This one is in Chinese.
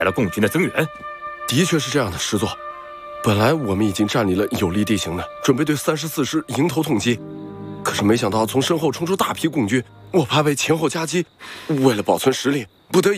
了共军的增援。 的确是这样的，师座。本来我们已经占领了有利地形呢，准备对34师迎头痛击。可是没想到从身后冲出大批共军，我怕被前后夹击。为了保存实力，不得已